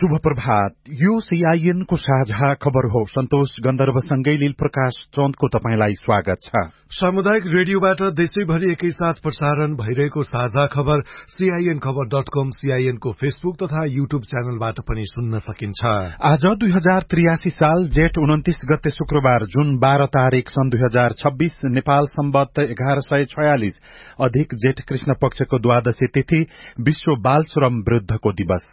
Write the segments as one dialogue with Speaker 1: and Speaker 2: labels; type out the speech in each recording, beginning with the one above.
Speaker 1: शुभ प्रभात। यो सीआईएन को साझा खबर हो। सन्तोष गन्धर्वसँगै लील प्रकाश चन्दको तपाईंलाई स्वागत छ।
Speaker 2: सामुदायिक रेडियोबाट देशैभरि एकैसाथ प्रसारण भइरहेको साझा खबर CINखबर.com, CIN को फेसबुक तथा युट्युब च्यानलबाट पनि सुन्न सकिन्छ।
Speaker 1: आज 2083 साल जेठ 29 गते शुक्रबार, जुन 12 तारिक सन् 2026, नेपाल सम्वत 1146 अधिक जेठ कृष्ण पक्षको द्वादशी तिथि, विश्व बाल श्रम विरुद्धको दिवस।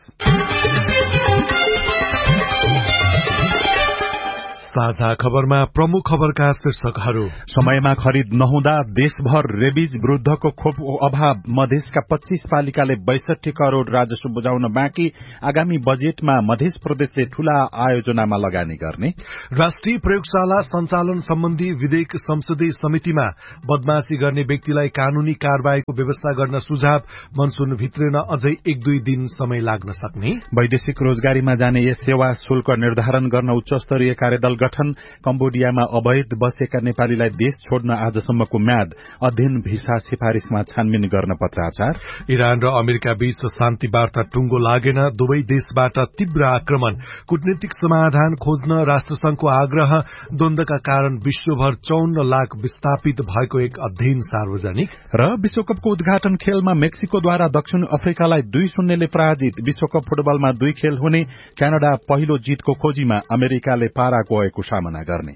Speaker 2: साझा खबरमा प्रमुख खबरका शीर्षकहरू।
Speaker 1: समयमा खरिद नहुँदा देशभर रेबिज विरुद्धको खोपको अभाव, मधेसका 25 पालिकाले 62 करोड़ राजस्व बुझाउन बाँकी, आगामी बजेटमा मध्य प्रदेशले ठूला आयोजनामा लगानी गर्ने।
Speaker 2: राष्ट्रिय प्रयोगशाला सञ्चालन सम्बन्धी विधेयक संसदीय समितिमा बदमाशी गर्ने व्यक्तिलाई कानूनी कारबाहीको व्यवस्था गर्न सुझाव, मनसून भित्रिन अझै 1-2 दिन समय लाग्न सक्ने।
Speaker 1: वैदेशिक रोजगारीमा जाने यस सेवा शुल्क निर्धारण गर्न उच्च स्तरीय कार्यदल गठन। कम्बोडियामा अवैध बसेका नेपालीलाई देश छोड्न आजसम्मको म्याद, अध्ययन भिसा सिफारिशमा छानबिन गर्न पत्राचार।
Speaker 2: इरान र अमेरिका बीच शान्ति वार्ता टुंगो लागेन, दुवै देशबाट तीव्र आक्रमण, कूटनीतिक समाधान खोज्न राष्ट्रसंघको आग्रह। द्वन्द्वका कारण विश्वभर 54 लाख विस्थापित भएको एक अध्ययन सार्वजनिक।
Speaker 1: र विश्वकपको उद्घाटन खेलमा मेक्सिकोद्वारा दक्षिण अफ्रिकालाई 2-0 ले पराजित। विश्वकप फुटबलमा 2 खेल हुने, क्यानाडा पहिलो जितको खोजीमा, अमेरिकाले पाराग्वेको सामना गर्ने।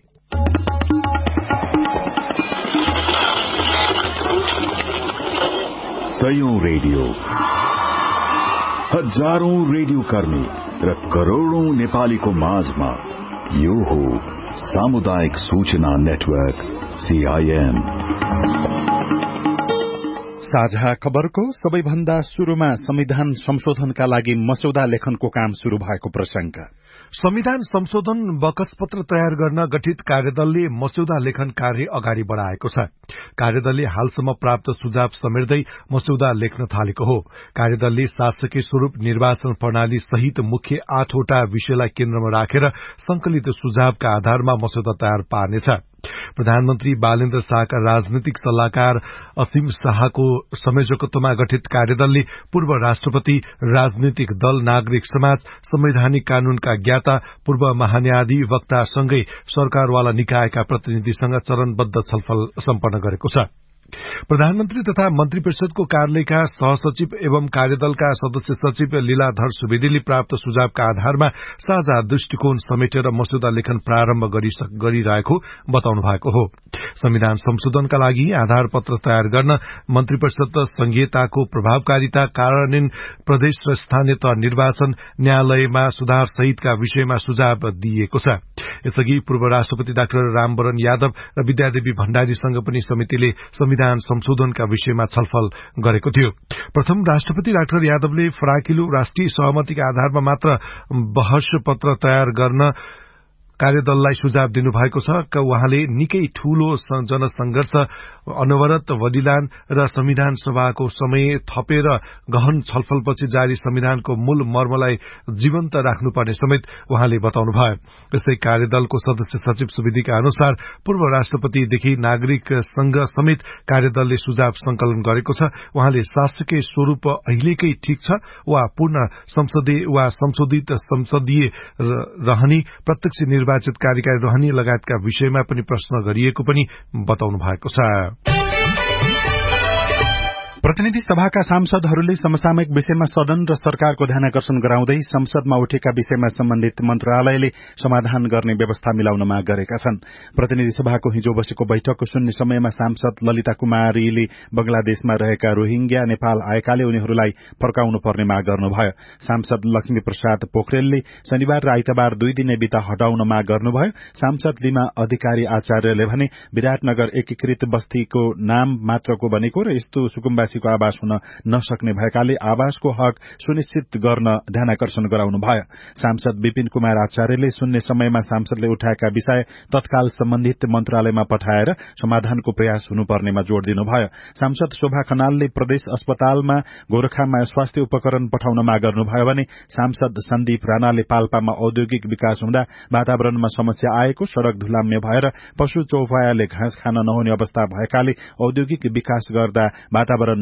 Speaker 3: सयौं रेडियो, हजारौं रेडियो कर्मी र करोड़ौं नेपालीको माझमा यो हो सामुदायिक सूचना नेटवर्क CIN।
Speaker 1: साझा खबरको सबैभन्दा शुरूमा संविधान संशोधनका लागि मस्यौदा लेखनको काम शुरू भएको प्रसंग।
Speaker 2: संविधान संशोधन बकसपत्र तयार गर्न गठित कार्यदलले मस्यौदा लेखन कार्य अगाडि बढ़ाएको छ। कार्यदलले हालसम्म प्राप्त सुझाव समेट्दै मस्यौदा लेख्न थालेको हो। कार्यदलले शासकीय स्वरूप निर्वाचन प्रणाली सहित मुख्य 8 वटा विषयलाई केन्द्रमा राखेर संकलित सुझावका आधारमा मस्यौदा तयार पार्नेछ। प्रधानमन्त्री बालेन्द्र शाहका राजनीतिक सल्लाहकार असीम शाहको संयोजकत्वमा गठित कार्यदलले पूर्व राष्ट्रपति, राजनीतिक दल, नागरिक समाज, संवैधानिक कानूनका ज्ञाता, पूर्व महान्यायाधिवक्ता सँगै सरकारवाला निकायका प्रतिनिधिसँग चरणबद्ध छलफल सम्पन्न गरेको छ। प्रधानमन्त्री तथा मन्त्री परिषदको कार्यालयका सहसचिव एवं कार्यदलका सदस्य सचिव लीलाधर सुवेदीले प्राप्त सुझावका आधारमा साझा दृष्टिकोण समेटेर मस्यौदा लेखन प्रारम्भ गरिरहेको बताउनु भएको हो। संविधान संशोधनका लागि आधार पत्र तयार गर्न मन्त्री परिषद संघीयताको प्रभावकारिता, कार्यान्वयन, प्रदेश र स्थानीय तह निर्वाचन, न्यायालयमा सुधार सहितका विषयमा सुझाव दिइएको छ। यसअघि पूर्व राष्ट्रपति डाक्टर रामवरण यादव र विद्यादेवी भण्डारीसँग पनि समितिले संविधान संशोधनका विषयमा छलफल गरेको थियो। प्रथम राष्ट्रपति डाक्टर यादवले फराकिलो राष्ट्रिय सहमतिका आधारमा मात्र बहस पत्र तयार गर्न कार्यदललाई सुझाव दिनुभएको छ। उहाँले निकै ठूलो जनसंघर्ष, अनवरत बलिदान र संविधान सभाको समय थपेर गहन छलफलपछि जारी संविधानको मूल मर्मलाई जीवन्त राख्नुपर्ने समेत उहाँले बताउनुभयो। यसै कार्यदलको सदस्य सचिव सुवेदीका अनुसार पूर्व राष्ट्रपतिदेखि नागरिक संघ समेत कार्यदलले सुझाव संकलन गरेको छ। उहाँले शासकीय स्वरूप अहिलेकै ठीक छ वा पूर्ण संसदीय वा संशोधित संसदीय रहने, प्रत्यक्ष निर्वाचित कार्यकारी रहने लगायतका विषयमा पनि प्रश्न गरिएको पनि बताउनु भएको छ।
Speaker 1: प्रतिनिधि सभाका सांसदहरूले समसामयिक विषयमा सदन र सरकारको ध्यानकर्षण गराउँदै संसदमा उठेका विषयमा सम्बन्धित मन्त्रालयले समाधान गर्ने व्यवस्था मिलाउन माग गरेका छन्। प्रतिनिधि सभाको हिजो बसेको बैठकको शून्य समयमा सांसद ललिता कुमारीले बंगलादेशमा रहेका रोहिंग्या नेपाल आएकाले उनीहरूलाई फर्काउनु पर्ने माग गर्नुभयो। सांसद लक्ष्मी प्रसाद पोखरेलले शनिबार र आइतबार 2 दिने बिता हटाउन माग गर्नुभयो। सांसद लिमा अधिकारी आचार्यले भने विराटनगर एकीकृत बस्तीको नाम मात्रको बनेको र यस्तो सुकुम्बासी को आवास हुन नसक्ने भएकाले आवासको हक सुनिश्चित गर्न ध्यानकर्षण गराउनु भयो। सांसद विपिन कुमार आचार्यले शून्य समयमा सांसदले उठाएका विषय तत्काल सम्बन्धित मन्त्रालयमा पठाएर समाधानको प्रयास हुनुपर्नेमा जोड़ दिनुभयो। सांसद शोभा खनालले प्रदेश अस्पतालमा गोरखामा स्वास्थ्य उपकरण पठाउन माग गर्नुभयो भने सांसद सन्दीप राणाले पाल्पामा औद्योगिक विकास हुँदा वातावरणमा समस्या आएको, सड़क धुलाम्य भएर पशु चौपायाले घाँस खान नहुने अवस्था भएकाले औद्योगिक विकास गर्दा वातावरण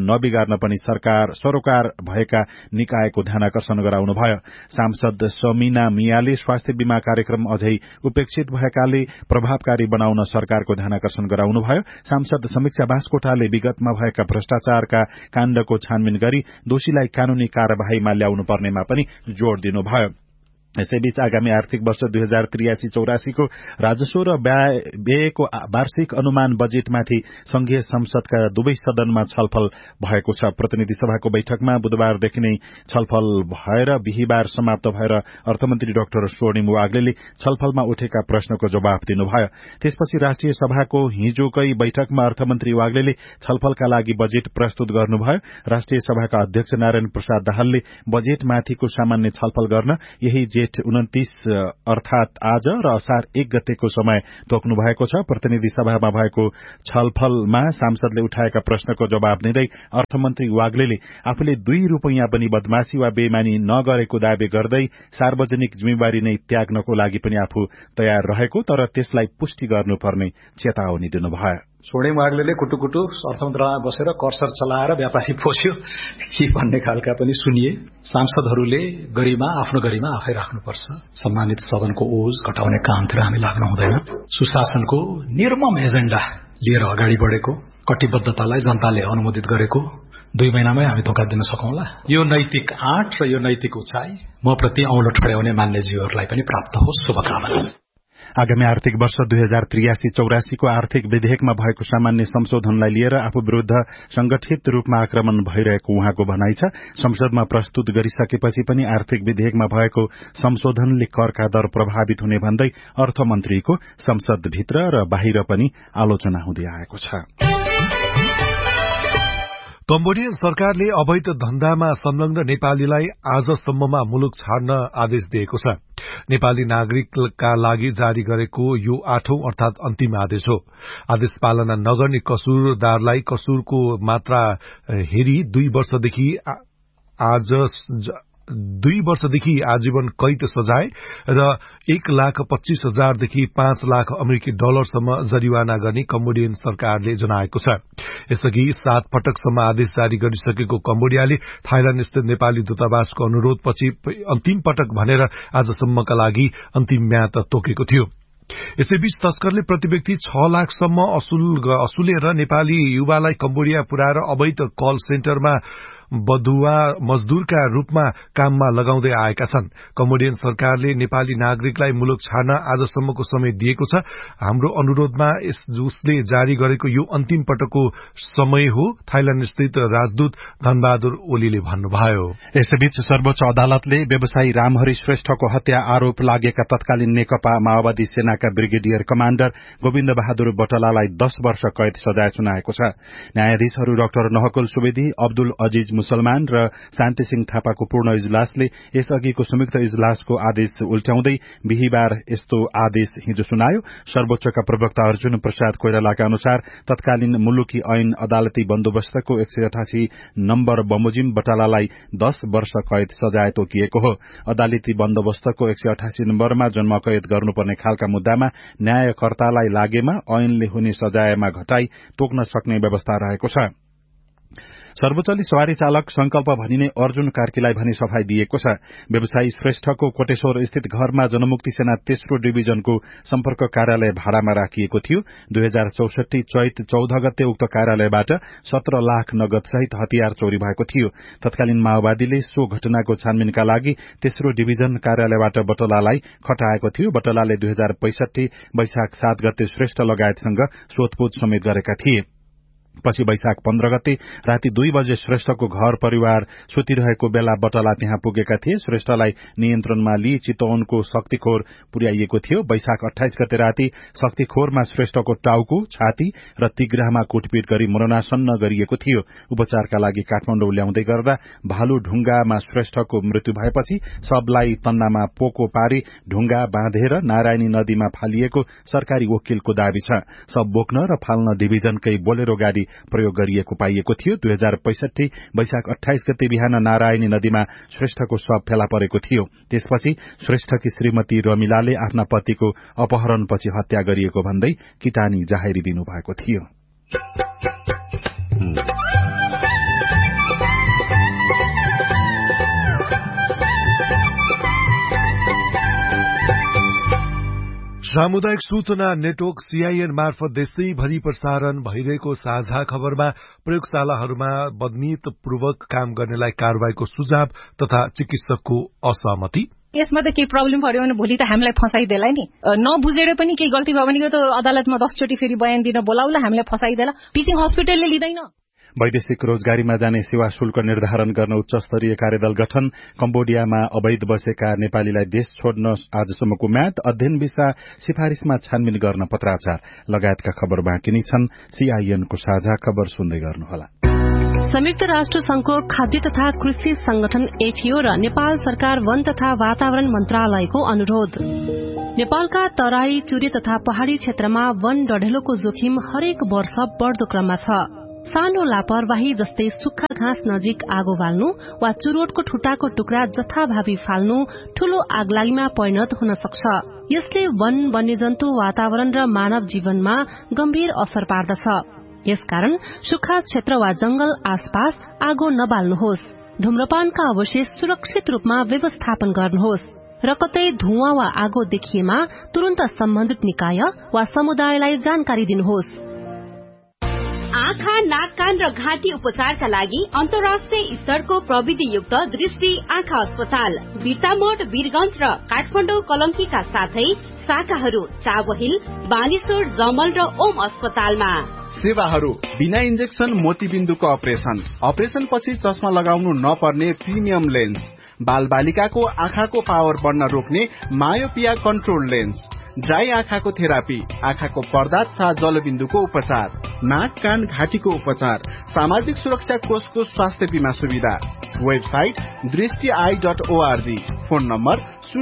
Speaker 1: नबिगार्न पनि सरोकार भएका निकायको ध्यानाकर्षण गराउनुभयो। सांसद समीना मियाले स्वास्थ्य बीमा कार्यक्रम अझै उपेक्षित भएकाले प्रभावकारी बनाउन सरकारको ध्यानाकर्षण गराउनुभयो। सांसद समीक्षा बास्कोटाले विगतमा भएका भ्रष्टाचारका काण्डको छानबिन गरी दोषीलाई कानूनी कार्यवाहीमा ल्याउनु पर्नेमा पनि जोड़ दिनुभयो। यसैबीच आगामी आर्थिक वर्ष 2083-84 को राजस्व र व्ययको वार्षिक अनुमान बजेटमाथि संघीय संसदका दुवै सदनमा छलफल भएको छ। प्रतिनिधि सभाको बैठकमा बुधबारदेखि नै छलफल भएर बिहीबार समाप्त भएर अर्थमन्त्री डाक्टर स्वर्णिम वाग्लेले छलफलमा उठेका प्रश्नको जवाफ दिनुभयो। त्यसपछि राष्ट्रिय सभाको हिजोकै बैठकमा अर्थमन्त्री वाग्लेले छलफलका लागि बजेट प्रस्तुत गर्नुभयो। राष्ट्रिय सभाका अध्यक्ष नारायण प्रसाद दाहालले बजेटमाथिको सामान्य छलफल गर्न यही जेठ 29 अर्थात आज र असार 1 गतेको समय तोक्नु भएको छ। प्रतिनिधि सभामा भएको छलफलमा सांसदले उठाएका प्रश्नको जवाब दिँदै अर्थमन्त्री वाग्लेले आफूले 2 रुपैयाँ पनि बदमाशी वा बेइमानी नगरेको दावी गर्दै सार्वजनिक जिम्मेवारी नै त्याग्नको लागि पनि आफू तयार रहेको तर त्यसलाई पुष्टि गर्नुपर्ने चेतावनी दिनुभयो।
Speaker 4: स्वर्णिम वाग्लेले कुटुकुटु अर्थमन्त्रालयमा बसेर कर्सर चलाएर व्यापारी पोस्यो कि भन्ने खालका पनि सुनिए। सांसदहरूले गरिमा आफ्नो गरिमा आफै राख्नुपर्छ। सम्मानित सदनको ओज घटाउने कामतिर हामी लाग्नु हुँदैन। सुशासनको निर्मम एजेण्डा लिएर अगाडि बढेको कटिबद्धतालाई जनताले अनुमोदित गरेको 2 महिनामै हामी धोका दिन सकौंला। यो नैतिक आँट र यो नैतिक उचाइ म प्रति औँलो ठड्याउने मान्यजीहरूलाई पनि प्राप्त होस्। शुभकामना।
Speaker 1: आगामी आर्थिक वर्ष 2083-84 को आर्थिक विधेयकमा भएको सामान्य संशोधनलाई लिएर आफू विरूद्ध संगठित रूपमा आक्रमण भइरहेको उहाँको भनाइ छ। संसदमा प्रस्तुत गरिसकेपछि पनि आर्थिक विधेयकमा भएको संशोधनले करका दर प्रभावित हुने भन्दै अर्थमन्त्रीको संसदभित्र र बाहिर पनि आलोचना हुँदै आएको छ।
Speaker 2: कम्बोडियन सरकारले अवैध धन्दामा संलग्न नेपालीलाई आजसम्ममा मुलुक छाड्न आदेश दिएको छ। नेपाली नागरिकका लागि जारी गरेको यो 8औं अर्थात अन्तिम आदेश हो। आदेश पालना नगर्ने कसुरदारलाई कसुरको मात्रा हेरी 2 वर्षदेखि आजीवन कैद सजाय र 1,25,000 देखि 5 लाख अमेरिकी डलरसम्म जरिवाना गर्ने कम्बोडियन सरकारले जनाएको छ। यसअघि 7 पटकसम्म आदेश जारी गरिसकेको कम्बोडियाले थाइल्याण्ड स्थित नेपाली दूतावासको अनुरोधपछि अन्तिम पटक भनेर आजसम्मका लागि अन्तिम म्याद तोकेको थियो। यसैबीच तस्करले प्रति व्यक्ति 6 लाखसम्म असुलेर नेपाली युवालाई कम्बोडिया पुर्याएर अवैध कल सेन्टरमा बधुवा मजदूरका रूपमा काममा लगाउँदै आएका छन्। कम्बोडियन सरकारले नेपाली नागरिकलाई मुलुक छाड्न आजसम्मको समय दिएको छ। हाम्रो अनुरोधमा उसले जारी गरेको यो अन्तिम पटकको समय हो, थाइल्याण्ड स्थित राजदूत धनबहादुर ओलीले भन्नुभयो।
Speaker 1: यसैबीच सर्वोच्च अदालतले व्यवसायी रामहरि श्रेष्ठको हत्या आरोप लागेका तत्कालीन नेकपा माओवादी सेनाका ब्रिगेडियर कमाण्डर गोविन्द बहादुर बटलालाई 10 वर्ष कैद सजाय सुनाएको छ। न्यायाधीशहरू डाक्टर नहकुल सुवेदी, अब्दुल अजीज मुसलमान र शान्ति सिंह थापाको पूर्ण इजलासले यसअघिको संयुक्त इजलासको आदेश उल्ट्याउँदै बिहीबार यस्तो आदेश हिजो सुनायो। सर्वोच्चका प्रवक्ता अर्जुन प्रसाद कोइरालाका अनुसार तत्कालीन मुलुकी ऐन अदालती बन्दोबस्तको 188 नम्बर बमोजिम बटालालाई 10 वर्ष कैद सजाय तोकिएको हो। अदालती बन्दोबस्तको 188 नम्बरमा जन्म कैद गर्नुपर्ने खालका मुद्दामा न्यायकर्तालाई लागेमा ऐनले हुने सजायमा घटाई तोक्न सक्ने व्यवस्था रहेको छ। सर्वोच्चले सवारी चालक संकल्प भनिने अर्जुन कार्कीलाई भनी सफाई दिएको छ। व्यवसायी श्रेष्ठको कोटेश्वर स्थित घरमा जनमुक्ति सेना तेस्रो डिभिजनको सम्पर्क कार्यालय भाडामा राखिएको थियो। 2064 चैत 14 गते उक्त कार्यालयबाट 17 लाख नगद सहित हतियार चोरी भएको थियो। तत्कालीन माओवादीले सो घटनाको छानबिनका लागि तेस्रो डिभिजन कार्यालयबाट बटलालाई खटाएको थियो। बटलाले 2065 वैशाख 7 गते श्रेष्ठ लगायतसँग सोधपूछ समेत गरेका थिए। पछि वैशाख 15 गते राति 2 बजे श्रेष्ठको घर परिवार सुतिरहेको बेला बटला त्यहाँ पुगेका थिए। श्रेष्ठलाई नियन्त्रणमा लिई चितवनको शक्तिखोर पुर्याइएको थियो। वैशाख 28 गते राति शक्तिखोरमा श्रेष्ठको टाउको, छाती र तिग्राहमा कुटपिट गरी मरणासन्न गरिएको थियो। उपचारका लागि काठमाडौँ ल्याउँदै गर्दा भालु ढुङ्गामा श्रेष्ठको मृत्यु भएपछि सबलाई तन्नामा पोको पारी ढुङ्गा बाँधेर नारायणी नदीमा फालिएको सरकारी वकिलको दावी छ। सब बोक्न र फाल्न डिभिजनकै बोलेरो गाडी प्रयोग गरिएको पाइएको थियो। 2065 वैशाख 28 गते बिहान नारायणी नदीमा श्रेष्ठको शव फेला परेको थियो। त्यसपछि श्रेष्ठकी श्रीमती रमिलाले आफ्ना पतिको अपहरणपछि हत्या गरिएको भन्दै किटानी जाहेरी दिनुभएको थियो।
Speaker 2: सामुदायिक सूचना नेटवर्क सीआईएन मार्फत देशैभरि प्रसारण भइरहेको साझा खबरमा प्रयोगशालाहरूमा बदनीतपूर्वक काम गर्नेलाई कारबाहीको सुझाव तथा चिकित्सकको असहमति।
Speaker 5: यसमा त केही प्रब्लम पर्यो भने भोलि त हामीलाई फसाइदेला नि, नबुझेर पनि केही गल्ती भयो भने त अदालतमा 10 चोटि फेरि बयान दिन बोलाउला, हामीलाई फसाइदेला। टिचिङ हस्पिटलले लिँदैन।
Speaker 1: वैदेशिक रोजगारीमा जाने सेवा शुल्क निर्धारण गर्न उच्च स्तरीय कार्यदल गठन। कम्बोडियामा अवैध बसेका नेपालीलाई देश छोड्न आजसम्मको म्याद। अध्ययन भिसा सिफारिशमा छानबिन गर्न पत्राचार लगायतका खबर बाँकी नै छन्। सीआईएनको साझा खबर सुन्दै गर्नुहोला।
Speaker 6: संयुक्त राष्ट्र संघको खाद्य तथा कृषि संगठन एफएओ र नेपाल सरकार वन तथा वातावरण मन्त्रालयको अनुरोध। नेपालका तराई, चुरे तथा पहाड़ी क्षेत्रमा वन डढेलोको जोखिम हरेक वर्ष बढ़दो क्रममा छ। सानो लापरवाही जस्तै सुक्खा घाँस नजिक आगो बाल्नु वा चुरोटको ठुटाको टुक्रा जथाभावी फाल्नु ठूलो आगलागीमा परिणत हुन सक्छ। यसले वन, वन्यजन्तु, वातावरण र मानव जीवनमा गम्भीर असर पार्दछ। यसकारण सुक्खा क्षेत्र वा जंगल आसपास आगो नबाल्नुहोस्। धूम्रपानका अवशेष सुरक्षित रूपमा व्यवस्थापन गर्नुहोस् र कतै धुवाँ वा आगो देखिएमा तुरन्त सम्बन्धित निकाय वा समुदायलाई जानकारी दिनुहोस्।
Speaker 7: आँखा, नाक, कान र घाँटी उपचारका लागि अन्तर्राष्ट्रिय स्तरको प्रविधियुक्त दृष्टि आँखा अस्पताल बिर्तामोड, वीरगंज र काठमाडौँ कलंकीका साथै शाखाहरू चाबहिल, बानेश्वर, जमल र ओम अस्पतालमा।
Speaker 8: सेवाहरू बिना इन्जेक्सन मोतीबिन्दुको अपरेशन पछि चस्मा लगाउनु नपर्ने प्रिमियम लेन्स, बाल बालिकाको आँखाको पावर बढ्न रोक्ने मायोपिया कन्ट्रोल लेन्स, ड्राई आँखाको थेरापी, आँखाको पर्दा तथा जलबिन्दुको उपचार, नाक, कान, घाँटीको उपचार, सामाजिक सुरक्षा कोषको स्वास्थ्य बीमा सुविधा। वेबसाइट दृष्टि.org। Phone number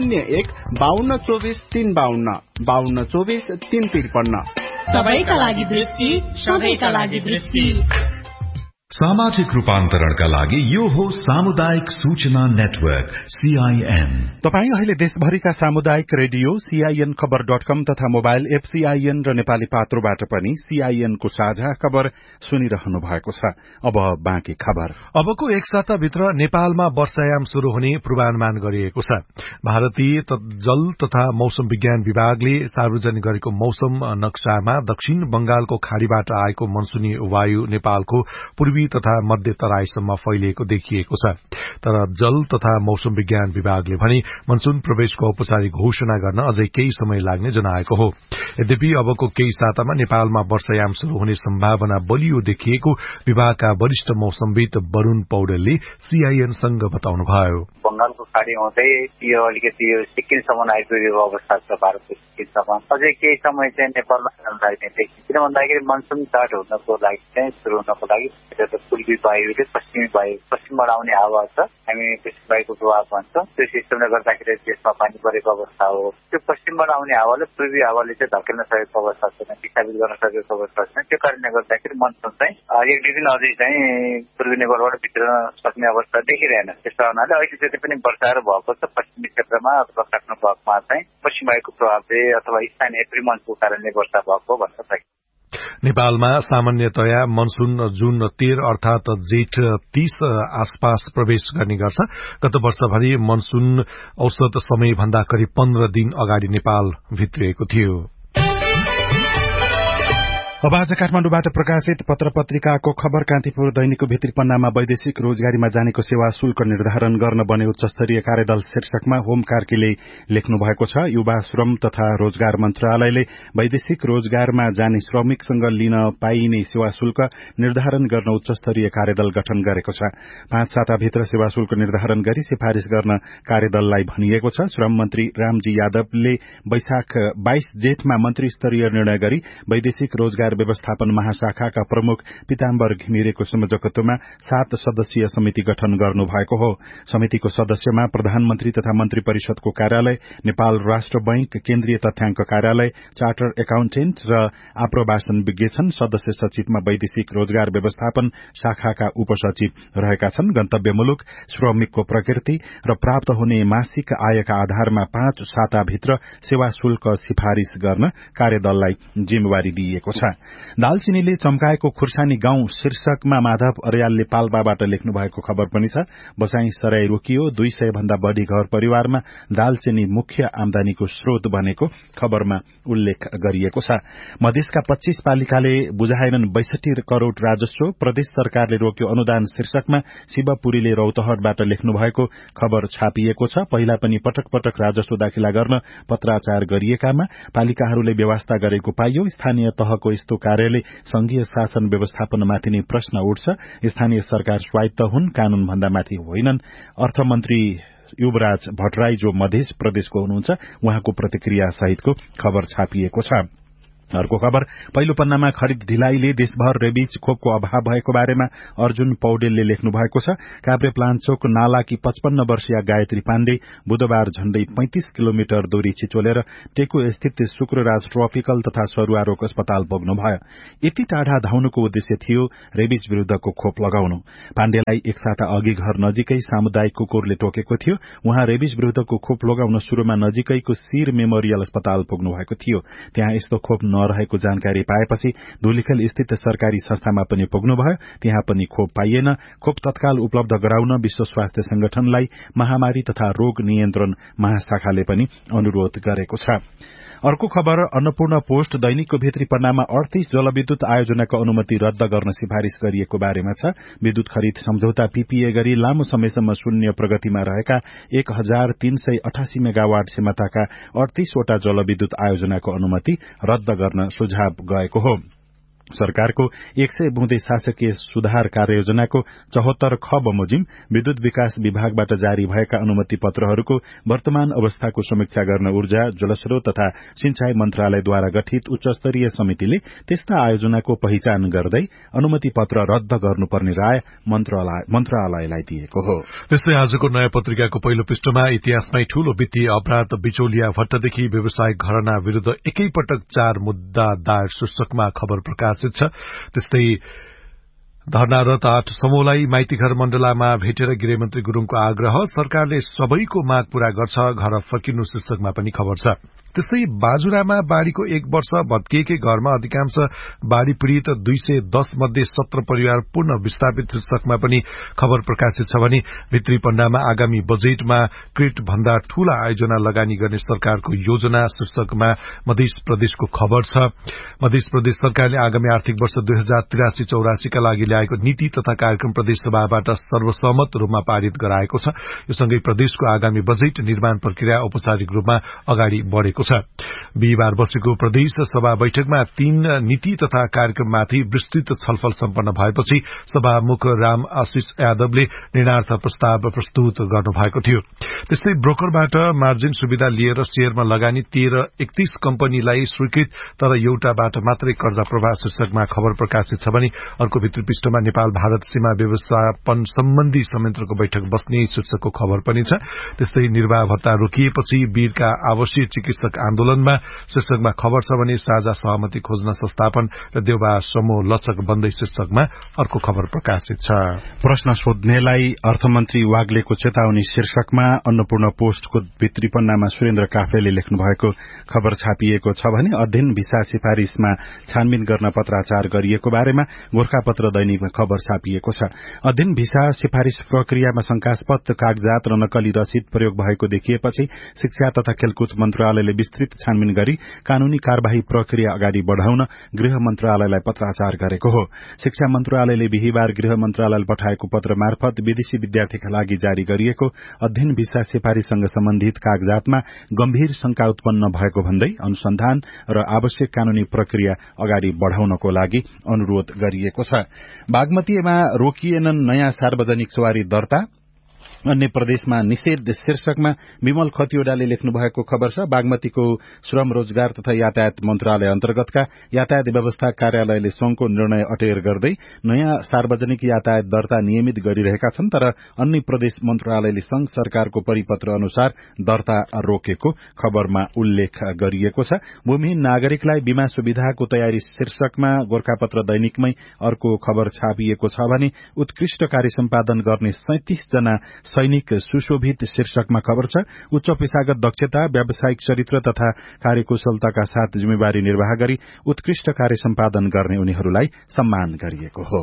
Speaker 8: 01-5224-352 5224-353।
Speaker 5: सबैका लागि दृष्टि, सबैका लागि दृष्टि।
Speaker 3: सामाजिक रूपान्तरणका लागि यो हो सामुदायिक सूचना नेटवर्क सीआईएन।
Speaker 1: तपाईँ अहिले देशभरिका सामुदायिक रेडियो सीआईएन खबर.com तथा मोबाइल एप सीआईएन र नेपाली पात्रोबाट पनि सीआईएनको साझा खबर सुनिरहनु भएको छ। अब बाँकी खबर।
Speaker 2: अबको एक साताभित्र नेपालमा वर्षायाम शुरू हुने पूर्वानुमान गरिएको छ। भारतीय जल तथा मौसम विज्ञान विभागले सार्वजनिक गरेको मौसम नक्सामा दक्षिण बंगालको खाड़ीबाट आएको मनसुनी वायु नेपालको पूर्वी तथा मध्य तराईसम्म फैलिएको देखिएको छ। तर जल तथा मौसम विज्ञान विभागले भने मनसुन प्रवेशको औपचारिक घोषणा गर्न अझै केही समय लाग्ने जनाएको हो। यद्यपि अबको केही सातामा नेपालमा वर्षायाम शुरू हुने सम्भावना बलियो देखिएको विभागका वरिष्ठ मौसमविद वरूण पौडेलले सीआईएनसँग बताउनुभयो।
Speaker 9: बंगालको खाड़ी हुँदै यो अलिकति सिक्किमसम्म आइपुगेको अवस्था छ। भारतको सिक्किमसम्म अझै केही समय चाहिँ नेपालमा लाग्ने देखिन्छ। किन भन्दाखेरि मनसुन स्टार्ट हुनको लागि चाहिँ शुरू हुनको लागि पूर्वी वायुले पश्चिमबाट आउने हावा छ, हामी पश्चिम वायुको प्रभाव भन्छौँ। त्यो सिस्टमले गर्दाखेरि देशमा पानी परेको अवस्था हो। त्यो पश्चिमबाट आउने हावाले पूर्वी हावाले चाहिँ धकेल्न सकेको अवस्था छैन, विस्थापित गर्न सकेको अवस्था छैन। त्यो कारणले गर्दाखेरि मनसुन चाहिँ एक दुई दिन अझै चाहिँ पूर्वी नेपालबाट भित्रन सक्ने अवस्था देखिरहेन। त्यस्तो हुनाले अहिले जति पनि वर्षाहरू भएको छ पश्चिमी क्षेत्रमा अथवा काठमाडौँ भागमा चाहिँ पश्चिम वायुको प्रभावले अथवा स्थानीय प्रिमन्सको कारणले वर्षा भएको भन्न सकिन्छ।
Speaker 2: नेपालमा सामान्यतया मनसुन जुन 13 अर्थात जेठ 30 आसपास प्रवेश गर्ने गर्छ। गत वर्षभरि मनसुन औसत समयभन्दा करिब 15 दिन अगाडि नेपाल भित्रिएको थियो।
Speaker 1: अब आज काठमाडौँबाट प्रकाशित पत्र पत्रिकाको खबर। कान्तिपुर दैनिकको भित्री पन्नामा वैदेशिक रोजगारीमा जानेको सेवा शुल्क निर्धारण गर्न बने उच्च स्तरीय कार्यदल शीर्षकमा होम कार्कीले लेख्नु भएको छ। युवा श्रम तथा रोजगार मन्त्रालयले वैदेशिक रोजगारमा जाने श्रमिकसँग लिन पाइने सेवा शुल्क निर्धारण गर्न उच्च स्तरीय कार्यदल गठन गरेको छ। 5 साताभित्र सेवा शुल्क निर्धारण गरी सिफारिश गर्न कार्यदललाई भनिएको छ। श्रम मन्त्री रामजी यादवले वैशाख 22 जेठमा मन्त्री स्तरीय निर्णय गरी वैदेशिक रोजगार व्यवस्थापन महाशाखाका प्रमुख पीताम्बर घिमिरेको संयोजकत्वमा 7 सदस्यीय समिति गठन गर्नु भएको हो। समितिको सदस्यमा प्रधानमन्त्री तथा मन्त्री परिषदको कार्यालय, नेपाल राष्ट्र बैंक, केन्द्रीय तथ्याङ्क कार्यालय, चार्टर एकाउन्टेन्ट र आप्रवासन विज्ञ छन्। सदस्य सचिवमा वैदेशिक रोजगार व्यवस्थापन शाखाका उपसचिव रहेका छन्। गन्तव्य मुलुक, श्रमिकको प्रकृति र प्राप्त हुने मासिक आयका आधारमा 5 साताभित्र सेवा शुल्क सिफारिश गर्न कार्यदललाई जिम्मेवारी दिइएको छ। दालचिनीले चम्काएको खुर्सानी गाउँ शीर्षकमा माधव अर्यालले पाल्पाबाट लेख्नु भएको खबर पनि छ। बसाई सराई रोकियो, 200 भन्दा बढ़ी घर परिवारमा दालचिनी मुख्य आमदानीको स्रोत बनेको खबरमा उल्लेख गरिएको छ। मधेसका 25 पालिकाले बुझाएनन् 62 करोड़ राजस्व, प्रदेश सरकारले रोक्यो अनुदान शीर्षकमा शिवपुरीले रौतहटबाट लेख्नु भएको खबर छापिएको छ। पहिला पनि पटक पटक राजस्व दाखिला गर्न पत्राचार गरिएकामा पालिकाहरूले व्यवस्था गरेको पाइयो। स्थानीय तहको यस्तो कार्यले संघीय शासन व्यवस्थापनमाथि नै प्रश्न उठ्छ। स्थानीय सरकार स्वायत्त हुन्, कानून भन्दा माथि होइनन्। अर्थमन्त्री युवराज भट्टराई जो मध्य प्रदेशको हुनुहुन्छ, उहाँको प्रतिक्रिया सहितको खबर छापिएको छ। अर्को खबर पहिलो पन्नामा खरिद ढिलाइले देशभर रेबिज खोपको अभाव भएको बारेमा अर्जुन पौडेलले लेख्नु भएको छ। काभ्रे प्लान्चोक नालाकी 55 वर्षीय गायत्री पाण्डे बुधबार झण्डै 35 किलोमिटर दूरी छिचोलेर टेकु स्थित शुक्रराज ट्रपिकल तथा सरुवा रोग अस्पताल पुग्नुभयो। यति टाढा धाउनुको उद्देश्य थियो रेबिज विरूद्धको खोप लगाउनु। पाण्डेलाई एक साता अघि घर नजिकै सामुदायिक कुकुरले टोकेको थियो। उहाँ रेबिज विरूद्धको खोप लगाउन शुरूमा नजिकैको सिर मेमोरियल अस्पताल पुग्नु भएको थियो। त्यहाँ यस्तो खोप नरहेको जानकारी पाएपछि धुलीखेल स्थित सरकारी संस्थामा पनि पुग्नुभयो। त्यहाँ पनि खोप पाइएन। खोप तत्काल उपलब्ध गराउन विश्व स्वास्थ्य संगठनलाई महामारी तथा रोग नियन्त्रण महाशाखाले पनि अनुरोध गरेको छ। अर्को खबर अन्नपूर्ण पोस्ट दैनिकको भित्री पन्नामा 38 जलविद्युत आयोजनाको अनुमति रद्द गर्न सिफारिश गरिएको बारेमा छ। विद्युत खरिद सम्झौता पीपीए गरी लामो समयसम्म शून्य प्रगतिमा रहेका 1388 मेगावाट क्षमताका 38 वटा जलविद्युत आयोजनाको अनुमति रद्द गर्न सुझाव गएको हो। सरकारको 100 बुँदे शासकीय सुधार कार्ययोजनाको 74 ख बमोजिम विद्युत विकास विभागबाट जारी भएका अनुमति पत्रहरूको वर्तमान अवस्थाको समीक्षा गर्न ऊर्जा, जलस्रोत तथा सिंचाई मन्त्रालयद्वारा गठित उच्चस्तरीय समितिले त्यस्ता आयोजनाको पहिचान गर्दै अनुमति पत्र रद्द गर्नुपर्ने राय मन्त्रालयलाई दिएको हो।
Speaker 2: त्यस्तै आजको नयाँ पत्रिकाको पहिलो पृष्ठमा इतिहासमै ठूलो वित्तीय अपराध बिचौलिया भट्टदेखि व्यवसायिक घरना विरूद्ध एकैपटक 4 मुद्दा दायर शीर्षकमा खबर प्रकाश छ। त्यस्तै धरनारत 8 समूहलाई माइतीघर मण्डलामा भेटेर गृहमन्त्री गुरूङको आग्रह, सरकारले सबैको माग पूरा गर्छ, घर फर्किनु शीर्षकमा पनि खबर छ। त्यस्तै बाजुरामा बाढ़ीको 1 वर्ष भत्किएकै घरमा अधिकांश बाढ़ी पीड़ित 210 मध्ये 17 परिवार पुनः विस्थापित शीर्षकमा पनि खबर प्रकाशित छ भने भित्री पन्नामा आगामी बजेटमा क्रिट भन्दा ठूला आयोजना लगानी गर्ने सरकारको योजना शीर्षकमा मध्य प्रदेशको खबर छ। मध्य प्रदेश सरकारले आगामी आर्थिक वर्ष 2083-84 का लागि ल्याएको नीति तथा कार्यक्रम प्रदेश सभाबाट सर्वसम्मत रूपमा पारित गराएको छ। यो सँगै प्रदेशको आगामी बजेट निर्माण प्रक्रिया औपचारिक रूपमा अगाडि बढ़ेको छ। बिहिबार बसेको प्रदेश सभा बैठकमा 3 नीति तथा कार्यक्रममाथि विस्तृत छलफल सम्पन्न भएपछि सभामुख राम आशिष यादवले निर्णयार्थ प्रस्ताव प्रस्तुत गर्नुभएको थियो। त्यस्तै ब्रोकरबाट मार्जिन सुविधा लिएर शेयरमा लगानी 31 कम्पनीलाई स्वीकृत, तर एउटाबाट मात्रै कर्जा प्रवाह शीर्षकमा खबर प्रकाशित छ भने अर्को भित्री पृष्ठमा नेपाल भारत सीमा व्यवस्थापन सम्बन्धी संयन्त्रको बैठक बस्ने शीर्षकको खबर पनि छ। त्यस्तै निर्वाह भत्ता रोकिएपछि वीरका आवासीय चिकित्सक आन्दोलनमा शीर्षकमा खबर छ भने साझा सहमति खोज्न संस्थापन र देउबा समूह लचक बन्दै शीर्षकमा अर्को खबर प्रकाशित छ।
Speaker 1: प्रश्न सोध्नेलाई अर्थमन्त्री वाग्लेको चेतावनी शीर्षकमा अन्नपूर्ण पोस्टको भित्री पन्नामा सुरेन्द्र काफ्लेले लेख्नु भएको खबर छापिएको छ भने अध्ययन भिसा सिफारिशमा छानबिन गर्न पत्राचार गरिएको बारेमा गोरखापत्र दैनिकमा खबर छापिएको छ। अध्ययन भिसा सिफारिश प्रक्रियामा शंकास्पद कागजात र नक्कली रसिद प्रयोग भएको देखिएपछि शिक्षा तथा खेलकुद मन्त्रालयले विस्तृत छानबिन गरी कानूनी कार्यवाही प्रक्रिया अगाडि बढ़ाउन गृह मन्त्रालयलाई पत्राचार गरेको हो। शिक्षा मन्त्रालयले बिहिबार गृह मन्त्रालयले पठाएको पत्र मार्फत विदेशी विद्यार्थीका लागि जारी गरिएको अध्ययन भिसा सिफारिशसँग सम्बन्धित कागजातमा गम्भीर शंका उत्पन्न भएको भन्दै अनुसन्धान र आवश्यक कानूनी प्रक्रिया अगाडि बढ़ाउनको लागि अनुरोध गरिएको छ। बागमतीमा रोकिएनन् नयाँ सार्वजनिक सवारी दर्ता, अन्य प्रदेशमा निषेध शीर्षकमा विमल खतिवड़ाले लेख्नु भएको खबर छ। बागमतीको श्रम रोजगार तथा यातायात मन्त्रालय अन्तर्गतका यातायात व्यवस्था कार्यालयले संघको निर्णय अटेर गर्दै नयाँ सार्वजनिक यातायात दर्ता नियमित गरिरहेका छन्, तर अन्य प्रदेश मन्त्रालयले संघ सरकारको परिपत्र अनुसार दर्ता रोकेको खबरमा उल्लेख गरिएको छ। भूमिहीन नागरिकलाई बीमा सुविधाको तयारी शीर्षकमा गोरखापत्र दैनिकमै अर्को खबर छापिएको छ भने उत्कृष्ट कार्य सम्पादन गर्ने 37 जना सैनिक सुशोभित शीर्षकमा खबर छ। उच्च पेशागत दक्षता, व्यावसायिक चरित्र तथा कार्यकुशलताका साथ जिम्मेवारी निर्वाह गरी उत्कृष्ट कार्य सम्पादन गर्ने उनीहरूलाई सम्मान गरिएको हो।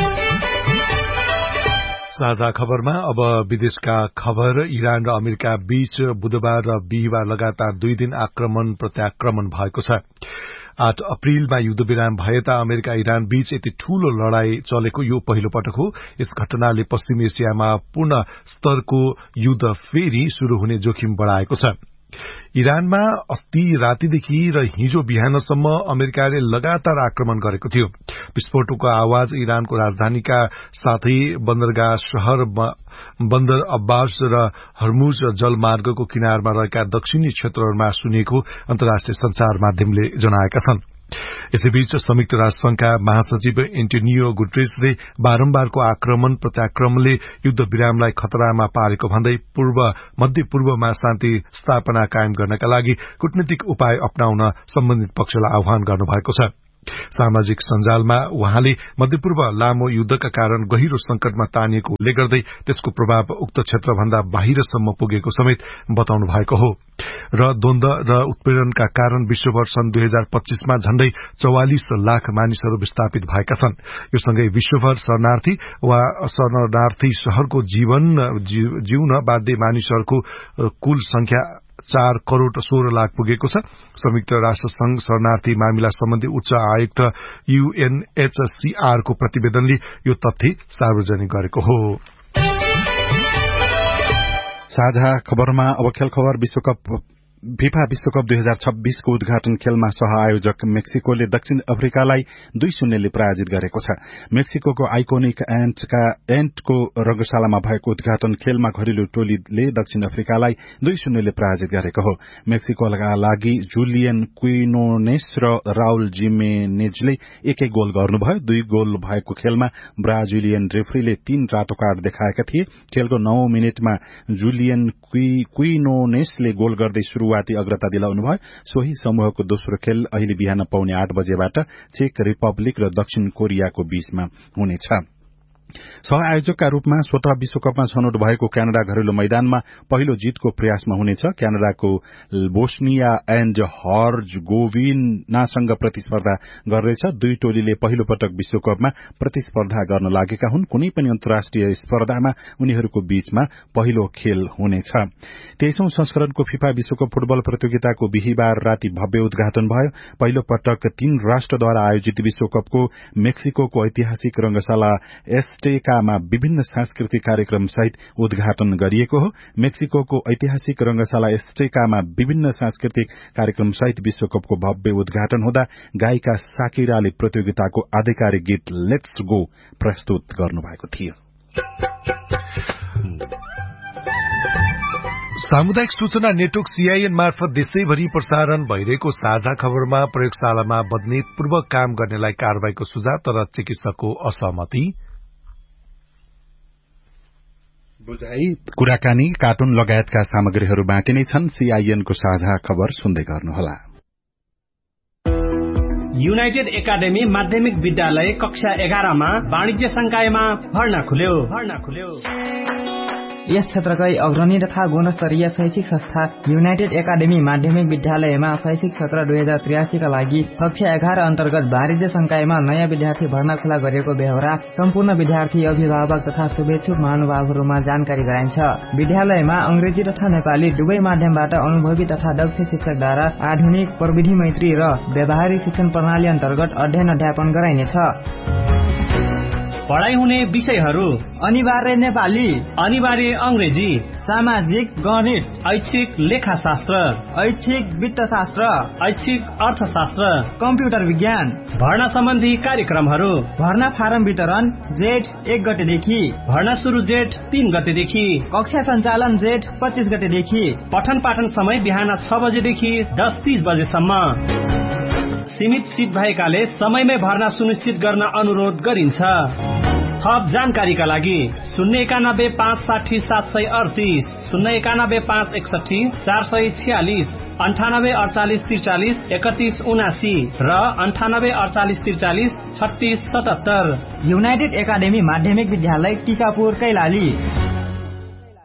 Speaker 2: साझा खबरमा अब विदेशका खबर। इरान र अमेरिका बीच बुधबार र बिहिबार लगातार 2 दिन आक्रमण प्रत्याक्रमण भएको छ। 8 अप्रिलमा युद्धविराम भए ता अमेरिका इरान बीच यति ठूलो लड़ाई चलेको यो पहिलो पटक हो। यस घटनाले पश्चिमी एसियामा पूर्ण स्तरको युद्ध फेरि शुरू हुने जोखिम बढ़ाएको छ। इरानमा अस्ति रातिदेखि र हिजो बिहानसम्म अमेरिकाले लगातार आक्रमण गरेको थियो। विस्फोटको आवाज इरानको राजधानीका साथै बन्दरगाह शहर बन्दर अब्बास र हर्मुज जलमार्गको किनारमा रहेका दक्षिणी क्षेत्रहरूमा सुनिएको अन्तर्राष्ट्रिय संचार माध्यमले जनाएका छन्। यसैबीच संयुक्त राष्ट्रसंघका महासचिव एन्टोनियो गुटेरेसले बारम्बारको आक्रमण प्रत्याक्रमणले युद्ध विरामलाई खतरामा पारेको भन्दै मध्य पूर्वमा शान्ति स्थापना कायम गर्नका लागि कूटनीतिक उपाय अपनाउन सम्बन्धित पक्षलाई आह्वान गर्नुभएको छ। सामाजिक सञ्जालमा उहाँले मध्यपूर्व लामो युद्धका कारण गहिरो संकटमा तानिएको उल्लेख गर्दै त्यसको प्रभाव उक्त क्षेत्रभन्दा बाहिरसम्म पुगेको समेत बताउनु भएको हो। र द्वन्द र उत्पीड़नका कारण विश्वभर सन् 2025 मा झण्डै 44 लाख मानिसहरू विस्थापित भएका छन्। यो सँगै विश्वभर शरणार्थी वा शरणार्थी शहरको जिउन बाध्य मानिसहरूको कुल संख्या 4 करोड़ 16 लाख पुगेको छ। संयुक्त राष्ट्र संघ शरणार्थी मामिला सम्बन्धी उच्च आयुक्त UNHCR को प्रतिवेदनले यो तथ्य सार्वजनिक गरेको हो।
Speaker 1: साझा खबरमा अब खेल खबर। फिफा विश्वकप 2026 को उद्घाटन खेलमा सह-आयोजक मेक्सिकोले दक्षिण अफ्रिकालाई 2-0 ले पराजित गरेको छ। मेक्सिकोको आइकोनिक एन्टको रंगशालामा भएको उद्घाटन खेलमा घरेलु टोलीले दक्षिण अफ्रिकालाई 2-0 ले पराजित गरेको हो। मेक्सिकोका लागि जुलियन क्विनोनेस र राउल जिमेनेजले एक गोल गर्नुभयो। 2 गोल भएको खेलमा ब्राजिलियन रेफ्रीले 3 रातो कार्ड देखाएका थिए। खेलको 9 मिनेटमा जुलियन क्विनोनेसले गोल गर्दै शुरूआती अग्रता दिलाउनुभयो। सोही समूहको दोस्रो खेल अहिले बिहान पौने 8 बजेबाट चेक रिपब्लिक र दक्षिण कोरियाको बीचमा हुनेछ। सह-आयोजकका रूपमा स्वतः विश्वकपमा छनौट भएको क्यानाडा घरेलु मैदानमा पहिलो जितको प्रयासमा हुनेछ। क्यानाडाको बोस्निया एन्ड हर्जगोभिनासँग प्रतिस्पर्धा गर्दैछ। 2 टोलीले पहिलो पटक विश्वकपमा प्रतिस्पर्धा गर्न लागेका हुन्। कुनै पनि अन्तर्राष्ट्रिय स्पर्धामा उनीहरूको बीचमा पहिलो खेल हुनेछ। 23औं संस्करणको फिफा विश्वकप फुटबल प्रतियोगिताको बिहिबार राति भव्य उद्घाटन भयो। पहिलो पटक 3 राष्ट्रद्वारा आयोजित विश्वकपको मेक्सिकोको ऐतिहासिक रंगशाला एस्टेकामा विभिन्न सांस्कृतिक कार्यक्रम सहित उद्घाटन गरिएको हो। मेक्सिकोको ऐतिहासिक रंगशाला एस्टेकामा विभिन्न सांस्कृतिक कार्यक्रम सहित विश्वकपको भव्य उद्घाटन हुँदा गायिका साकिराले प्रतियोगिताको आधिकारिक गीत लेट्स गो प्रस्तुत गर्नुभएको थियो।
Speaker 2: सामुदायिक सूचना नेटवर्क CIN मार्फत देशैभरि प्रसारण भइरहेको साझा खबरमा प्रयोगशालामा बदली पूर्वक काम गर्नेलाई कारबाहीको सुझाव तर चिकित्सकको असहमति,
Speaker 1: बुझाइ, कुराकानी, कार्टुन लगायतका सामग्रीहरू बाँकी नै छन्। CIN को साझा खबर सुन्दै गर्नुहोला।
Speaker 10: युनाइटेड एकाडेमी माध्यमिक विद्यालय कक्षा 11 मा वाणिज्य संकायमा भर्ना खुल्यो।
Speaker 11: यस क्षेत्रकै अग्रणी तथा गुणस्तरीय शैक्षिक संस्था युनाइटेड एकाडेमी माध्यमिक विद्यालयमा शैक्षिक सत्र 2083 का लागि कक्षा 11 अन्तर्गत वाणिज्य संकायमा नयाँ विद्यार्थी भर्ना खुला गरिएको बेहोरा सम्पूर्ण विद्यार्थी, अभिभावक तथा शुभेच्छुक महानुभावहरूमा जानकारी गराइन्छ। विद्यालयमा अंग्रेजी तथा नेपाली दुवै माध्यमबाट अनुभवी तथा दक्ष शिक्षकद्वारा आधुनिक प्रविधि मैत्री र व्यावहारिक शिक्षण प्रणाली अन्तर्गत अध्ययन अध्यापन गराइनेछ।
Speaker 10: पढाइ हुने विषयहरू
Speaker 11: अनिवार्य नेपाली,
Speaker 10: अनिवार्य अंग्रेजी,
Speaker 11: सामाजिक गणित,
Speaker 10: ऐच्छिक लेखाशास्त्र,
Speaker 11: ऐच्छिक वित्तशास्त्र,
Speaker 10: ऐच्छिक अर्थशास्त्र,
Speaker 11: कम्प्युटर विज्ञान।
Speaker 10: भर्ना सम्बन्धी कार्यक्रमहरू
Speaker 11: भर्ना फारम वितरण जेठ 1 गतेदेखि,
Speaker 10: भर्ना सुरु जेठ 3 गतेदेखि,
Speaker 11: कक्षा सञ्चालन जेठ 25 गतेदेखि,
Speaker 10: पठन पाठन समय बिहान 6 बजेदेखि 10:30 बजेसम्म। सीमित सीट भएकाले समयमै भर्ना सुनिश्चित गर्न अनुरोध गरिन्छ। थप जानकारीका लागि 091 560 738, 091 561 446, 98 48 43 31 79 र 98 48 43 36 77।
Speaker 11: युनाइटेड एकाडेमी माध्यमिक विद्यालय टीकापुर कैलाली।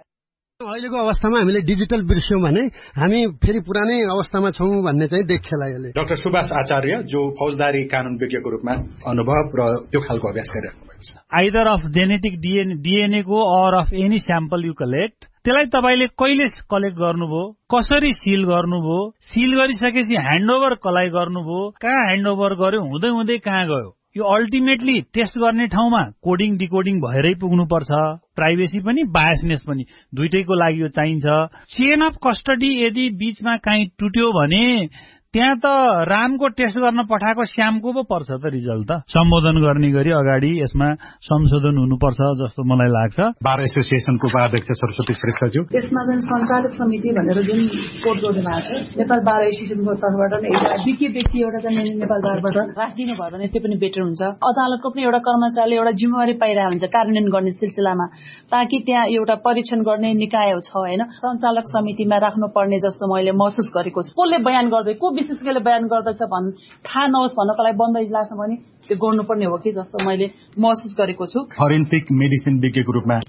Speaker 12: अहिलेको अवस्थामा हामीले डिजिटल बिर्स्यौं भने हामी फेरि पुरानै अवस्थामा छौं भन्ने चाहिँ देखिएला यसले।
Speaker 4: डाक्टर सुभाष आचार्य जो फौजदारी कानून विज्ञको रूपमा अनुभव र त्यो खालको अभ्यास गरिरहेको छ।
Speaker 13: आइदर अफ जेनेटिक डीएनए को or of any sample you collect, त्यसलाई तपाईले कहिले कलेक्ट गर्नुभयो, कसरी सिल गर्नुभयो, सिल गरिसकेपछि ह्यान्डओभर कसलाई गर्नुभयो, कहाँ ह्यान्डओभर गर्यो, हुँदै हुँदै कहाँ गयो, यो अल्टिमेटली टेस्ट गर्ने ठाउँमा कोडिङ डिकोडिङ भएरै पुग्नुपर्छ। प्राइभेसी पनि बायसनेस पनि दुईटैको लागि यो चाहिन्छ। चेन अफ कस्टडी यदि बीचमा कहीँ टुट्यो भने त्यहाँ त रामको टेस्ट गर्न पठाएको श्यामको पो पर्छ त रिजल्ट। त सम्बोधन गर्ने गरी अगाडि यसमा संशोधन हुनुपर्छ जस्तो मलाई लाग्छ।
Speaker 4: बार एसोसिएसनको उपाध्यक्ष सरस्वती श्रेष्ठज्यू,
Speaker 14: यसमा जुन सञ्चालक समिति भनेर जुन कोड जोड्नु भएको छ नेपाल बार एसोसिएसनको तर्फबाट एउटा व्यक्ति एउटा चाहिँ नेपाल बारबाट राखिदिनु भयो भने त्यो पनि बेटर हुन्छ। अदालतको पनि एउटा कर्मचारीले एउटा जिम्मेवारी पाइरहेको हुन्छ कार्यान्वयन गर्ने सिलसिलामा, ताकि त्यहाँ एउटा परीक्षण गर्ने निकाय छ हैन, सञ्चालक समितिमा राख्नुपर्ने जस्तो मैले महसुस गरेको छु। कसले बयान गर्दै को विशेषज्ञले बयान गर्दैछ भन्ने थाहा नहोस् भन्नको लागि बन्द इजलासमा पनि त्यो गर्नुपर्ने हो कि जस्तो मैले महसुस गरेको छु।
Speaker 1: फरेन्सिक मेडिसिन विज्ञको रूपमा